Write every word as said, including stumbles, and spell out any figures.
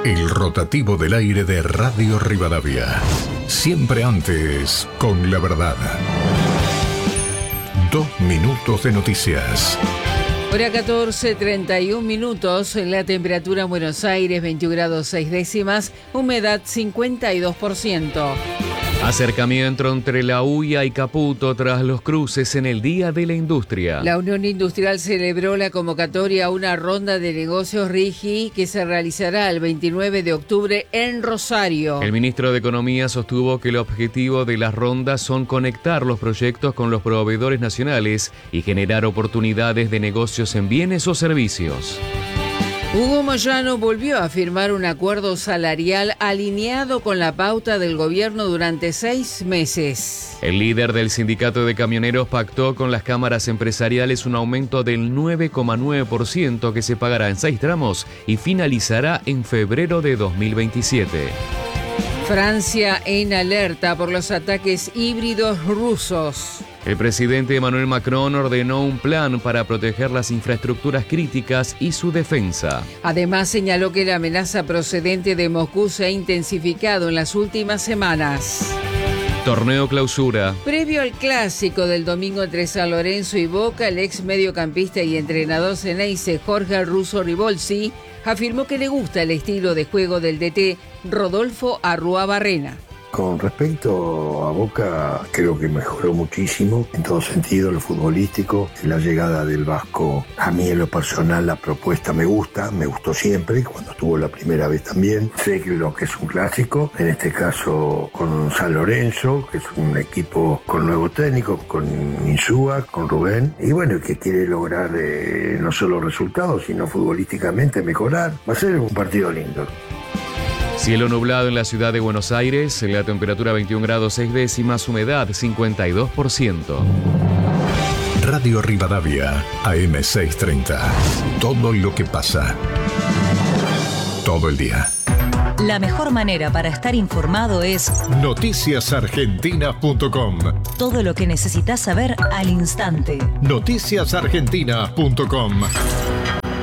El rotativo del aire de Radio Rivadavia. Siempre antes, con la verdad. Dos minutos de noticias. Hora catorce, treinta y un minutos. La temperatura en Buenos Aires, veintiún grados seis décimas. Humedad cincuenta y dos por ciento. Acercamiento entre la U I A y Caputo tras los cruces en el Día de la Industria. La Unión Industrial celebró la convocatoria a una ronda de negocios RIGI que se realizará el veintinueve de octubre en Rosario. El ministro de Economía sostuvo que el objetivo de las rondas son conectar los proyectos con los proveedores nacionales y generar oportunidades de negocios en bienes o servicios. Hugo Moyano volvió a firmar un acuerdo salarial alineado con la pauta del gobierno durante seis meses. El líder del sindicato de camioneros pactó con las cámaras empresariales un aumento del nueve coma nueve por ciento que se pagará en seis tramos y finalizará en febrero de dos mil veintisiete. Francia en alerta por los ataques híbridos rusos. El presidente Emmanuel Macron ordenó un plan para proteger las infraestructuras críticas y su defensa. Además, señaló que la amenaza procedente de Moscú se ha intensificado en las últimas semanas. Torneo Clausura. Previo al clásico del domingo entre San Lorenzo y Boca, el ex mediocampista y entrenador ceneice Jorge El Ruso Ribolsi afirmó que le gusta el estilo de juego del D T Rodolfo Arruabarrena. Con respecto a Boca, creo que mejoró muchísimo en todo sentido, lo futbolístico, la llegada del Vasco. A mí en lo personal la propuesta me gusta, me gustó siempre, cuando estuvo la primera vez también. Sé que lo que es un clásico, en este caso con San Lorenzo, que es un equipo con nuevo técnico, con Insúa, con Rubén, y bueno, que quiere lograr eh, no solo resultados, sino futbolísticamente mejorar. Va a ser un partido lindo. Cielo nublado en la ciudad de Buenos Aires, la temperatura veintiún grados seis décimas, humedad cincuenta y dos por ciento. Radio Rivadavia, A M seiscientos treinta. Todo lo que pasa. Todo el día. La mejor manera para estar informado es noticias argentinas punto com. Todo lo que necesitas saber al instante. noticias argentinas punto com.